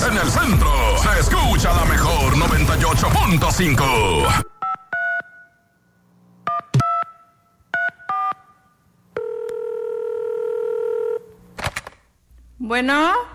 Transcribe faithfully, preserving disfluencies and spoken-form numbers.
En el centro se escucha la mejor noventa y ocho punto cinco. Bueno.